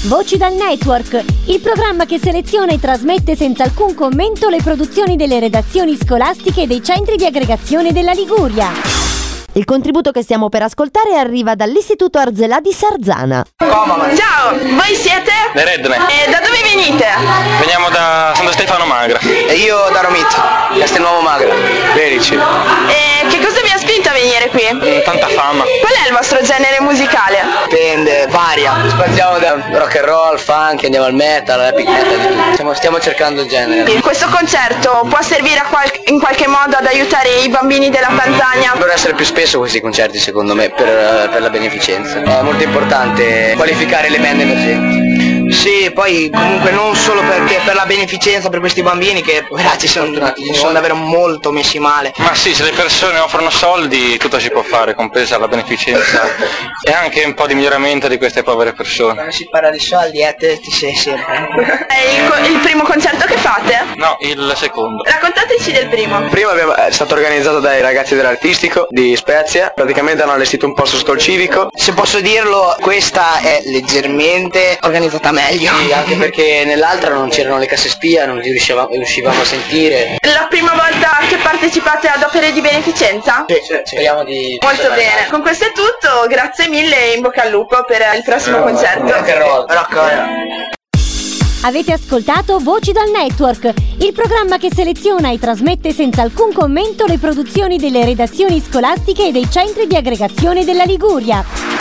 Voci dal Network, il programma che seleziona e trasmette senza alcun commento le produzioni delle redazioni scolastiche e dei centri di aggregazione della Liguria. Il contributo che stiamo per ascoltare arriva dall'Istituto Arzelà di Sarzana. Ciao, voi siete? Le Redne. E da dove venite? Veniamo da Santo Stefano Magra. E io da Romito, Castelnuovo Magra. Verici. E che cosa vi ha spinto a venire qui? Tanta fama. Qual è il vostro genere musicale? Dipende, varia. Spaziamo da rock and roll, funk, andiamo al metal, epic metal. Stiamo cercando il genere. Questo concerto può servire in qualche modo ad aiutare i bambini della Campania? Dovrebbero essere più spesso questi concerti, secondo me, per la beneficenza. È molto importante qualificare le band emergenti. Sì, poi comunque non solo perché per la beneficenza per questi bambini che ragazzi sono davvero molto messi male. Ma sì, se le persone offrono soldi tutto si può fare, compresa la beneficenza e anche un po' di miglioramento di queste povere persone. Quando si parla di soldi, te ti sei sempre. È il primo concerto che fate? No, il secondo. Raccontateci del primo. Il primo è stato organizzato dai ragazzi dell'Artistico di Spezia, praticamente hanno allestito un posto sto il civico. Se posso dirlo, questa è leggermente organizzata meglio. Sì, anche perché nell'altra non c'erano le casse spia, non riuscivamo a sentire. La prima volta che partecipate ad opere di beneficenza? Sì, speriamo di... Molto bene. Con questo è tutto, grazie mille e in bocca al lupo per il prossimo concerto. Rock and roll. Avete ascoltato Voci dal Network, il programma che seleziona e trasmette senza alcun commento le produzioni delle redazioni scolastiche e dei centri di aggregazione della Liguria.